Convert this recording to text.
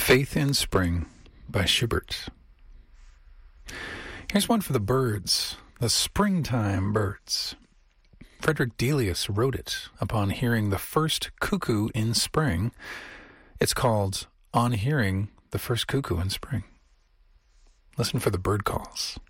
Faith in Spring by Schubert. Here's one for the birds, the springtime birds. Frederick Delius wrote it upon hearing the first cuckoo in spring. It's called On Hearing the First Cuckoo in Spring. Listen for the bird calls.